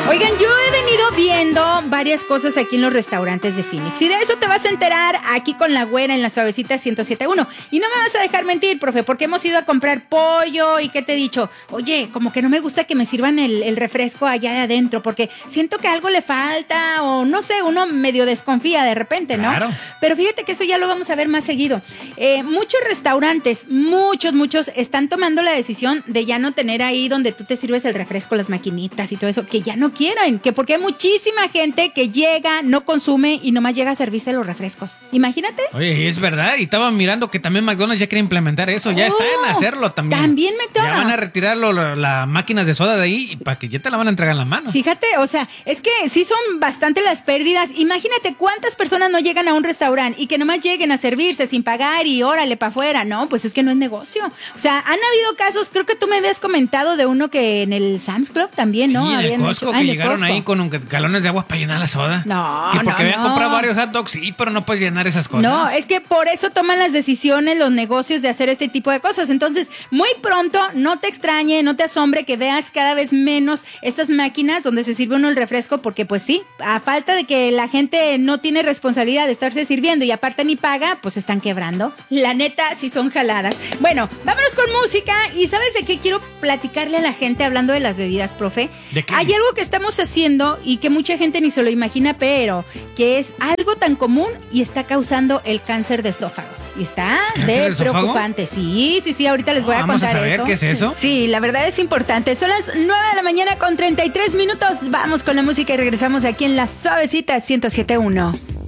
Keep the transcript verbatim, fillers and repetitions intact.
Oigan, yo he venido viendo varias cosas aquí en los restaurantes de Phoenix y de eso te vas a enterar aquí con la güera en la Suavecita ciento siete punto uno. Y no me vas a dejar mentir, profe, porque hemos ido a comprar pollo y ¿qué te he dicho? Oye, como que no me gusta que me sirvan el, el refresco allá de adentro porque siento que algo le falta o no sé, uno medio desconfía de repente, ¿no? Claro. Pero fíjate que eso ya lo vamos a ver más seguido. Eh, muchos restaurantes, muchos, muchos están tomando la decisión de ya no tener ahí donde tú te sirves el refresco, las maquinitas y todo eso, que ya no quieren, que porque hay muchísima gente que llega, no consume y nomás llega a servirse los refrescos. Imagínate. Oye, es verdad, y estaba mirando que también McDonald's ya quiere implementar eso, ya Oh, está en hacerlo también. También McDonald's. Ya van a retirar las la máquinas de soda de ahí para que ya te la van a entregar en la mano. Fíjate, o sea, es que sí son bastante las pérdidas. Imagínate cuántas personas no llegan a un restaurante y que nomás lleguen a servirse sin pagar y órale para afuera. No, pues es que no es negocio. O sea, han habido casos, creo que tú me habías comentado de uno que en el Sam's Club también, ¿no? Sí, en el Habían Costco, hecho- que Ah, en el llegaron Costco. ahí con un, galones de agua para llenar la soda. No, Que porque no, habían no. comprado varios hot dogs, sí, pero no puedes llenar esas cosas. No, es que por eso toman las decisiones los negocios de hacer este tipo de cosas. Entonces, muy pronto, no te extrañe, no te asombre que veas cada vez menos estas máquinas donde se sirve uno el refresco, porque pues sí, a falta de que la gente no tiene responsabilidad de estarse sirviendo y aparte ni paga, pues están quebrando. La neta, sí son jaladas. Bueno, vámonos con música. ¿Y sabes de qué quiero platicarle a la gente hablando de las bebidas, profe? ¿De qué? Hay algo que estamos haciendo y que mucha gente ni se lo imagina, pero que es algo tan común y está causando el cáncer de esófago. Y está ¿Es cáncer de de esófago? preocupante. Sí, sí, sí, ahorita les voy a Vamos a contar saber eso. qué es eso. Sí, la verdad es importante. Son las nueve de la mañana con treinta y tres minutos. Vamos con la música y regresamos aquí en La Suavecita ciento siete punto uno.